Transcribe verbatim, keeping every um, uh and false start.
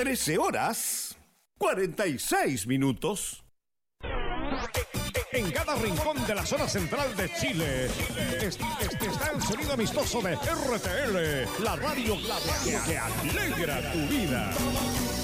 trece horas, cuarenta y seis minutos. En cada rincón de la zona central de Chile es- es- está el sonido amistoso de R T L, la radio, la radio que alegra tu vida.